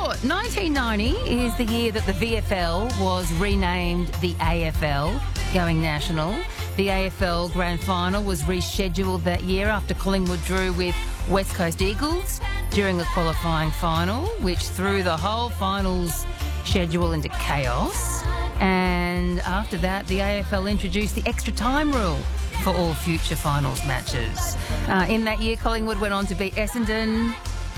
sport. 1990 is the year that the VFL was renamed the AFL, going national. The AFL Grand Final was rescheduled that year after Collingwood drew with West Coast Eagles during a qualifying final, which threw the whole finals schedule into chaos. And after that, the AFL introduced the extra time rule for all future finals matches. In that year, Collingwood went on to beat Essendon.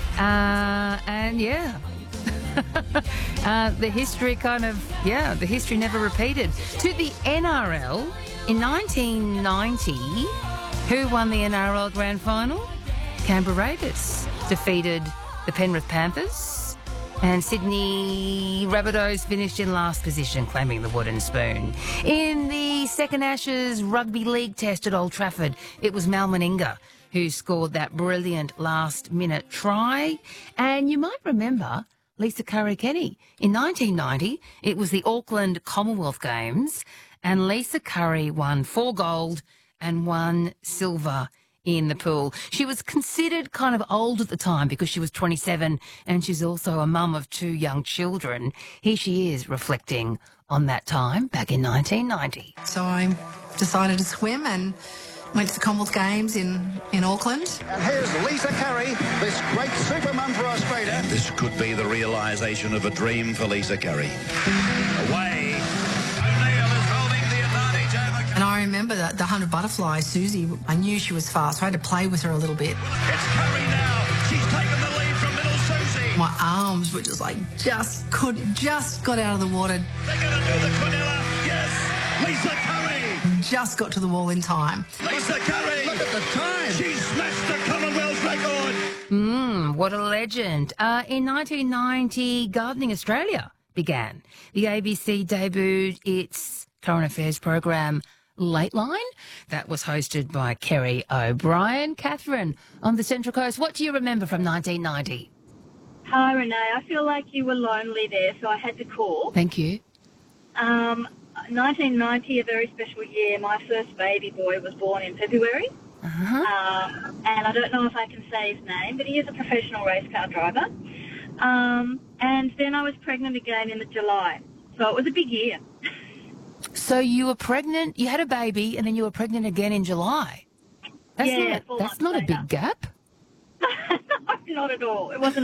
The history never repeated. To the NRL, in 1990, who won the NRL Grand Final? Canberra Raiders defeated the Penrith Panthers, and Sydney Rabbitohs finished in last position, claiming the wooden spoon. In the second Ashes Rugby League test at Old Trafford, it was Mal Meninga who scored that brilliant last-minute try. And you might remember Lisa Curry-Kenny. In 1990, it was the Auckland Commonwealth Games, and Lisa Curry won 4 gold and 1 silver in the pool. She was considered kind of old at the time because she was 27, and she's also a mum of 2 young children. Here she is reflecting on that time back in 1990. So I decided to swim and went to the Commonwealth Games in Auckland. And here's Lisa Curry, this great super mum for Australia. And this could be the realisation of a dream for Lisa Curry. Away. O'Neill is holding the advantage over. And I remember the 100 butterfly, Susie, I knew she was fast, so I had to play with her a little bit. It's Curry now. She's taken the lead from little Susie. My arms were just like, just got out of the water. They're going to do the Quinella. Yes. Lisa Curry. Just got to the wall in time. Lisa Curry. Look at the time. She smashed the Commonwealth record. What a legend. In 1990, Gardening Australia began. The ABC debuted its current affairs program, Lateline. That was hosted by Kerry O'Brien. Catherine, on the Central Coast, what do you remember from 1990? Hi, Renee. I feel like you were lonely there, so I had to call. Thank you. 1990, a very special year. My first baby boy was born in February. And I don't know if I can say his name, but he is a professional race car driver. And then I was pregnant again in July. So it was a big year. So you were pregnant, you had a baby, and then you were pregnant again in July. That's not a big gap. No, not at all. It wasn't